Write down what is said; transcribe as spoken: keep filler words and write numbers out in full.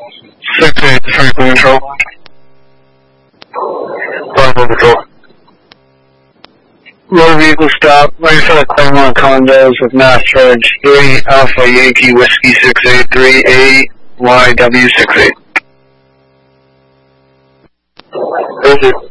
six eight, Franklin Control. Bravo Control. Motor vehicle stop, right side of Claremont Condos with mass charge three Alpha Yankee Whiskey six eight three eight Y W six eight. Thank you.